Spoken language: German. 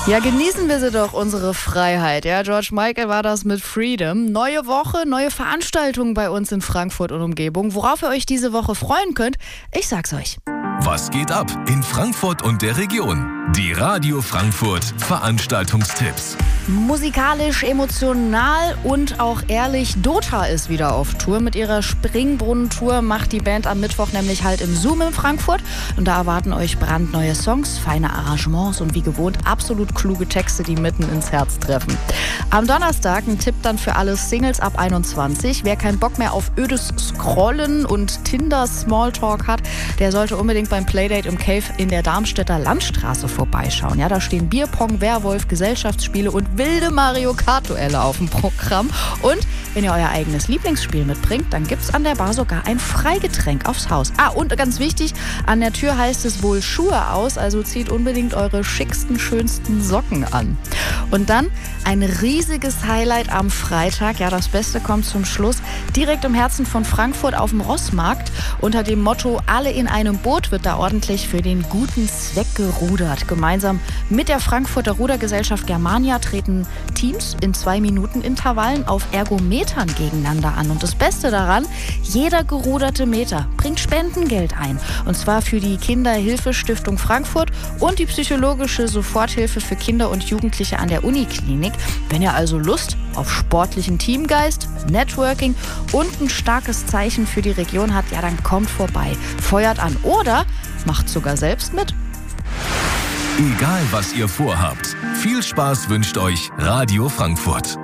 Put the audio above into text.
Ja, genießen wir sie doch, unsere Freiheit. Ja, George Michael war das mit Freedom. Neue Woche, neue Veranstaltungen bei uns in Frankfurt und Umgebung. Worauf ihr euch diese Woche freuen könnt, ich sag's euch. Was geht ab in Frankfurt und der Region? Die Radio Frankfurt Veranstaltungstipps. Musikalisch, emotional und auch ehrlich, Dota ist wieder auf Tour. Mit ihrer Springbrunnen-Tour macht die Band am Mittwoch nämlich halt im Zoom in Frankfurt. Und da erwarten euch brandneue Songs, feine Arrangements und wie gewohnt absolut kluge Texte, die mitten ins Herz treffen. Am Donnerstag ein Tipp dann für alle Singles ab 21. Wer keinen Bock mehr auf ödes Scrollen und Tinder-Smalltalk hat, der sollte unbedingt beim Playdate im Cave in der Darmstädter Landstraße vorbeischauen. Ja, da stehen Bierpong, Werwolf, Gesellschaftsspiele und wilde Mario Kart-Duelle auf dem Programm. Und wenn ihr euer eigenes Lieblingsspiel mitbringt, dann gibt's an der Bar sogar ein Freigetränk aufs Haus. Und ganz wichtig, an der Tür heißt es wohl Schuhe aus, also zieht unbedingt eure schicksten, schönsten Socken an. Und dann ein riesiges Highlight am Freitag. Ja, das Beste kommt zum Schluss. Direkt im Herzen von Frankfurt auf dem Rossmarkt. Unter dem Motto Alle in einem Boot wird da ordentlich für den guten Zweck gerudert. Gemeinsam mit der Frankfurter Rudergesellschaft Germania treten Teams in 2-Minuten-Intervallen auf Ergometern gegeneinander an. Und das Beste daran, jeder geruderte Meter bringt Spendengeld ein. Und zwar für die Kinderhilfestiftung Frankfurt und die psychologische Soforthilfe für Kinder und Jugendliche an der Uniklinik. Wenn ihr also Lust auf sportlichen Teamgeist, Networking und ein starkes Zeichen für die Region habt, ja, dann kommt vorbei, feuert an oder macht sogar selbst mit. Egal, was ihr vorhabt, viel Spaß wünscht euch Radio Frankfurt.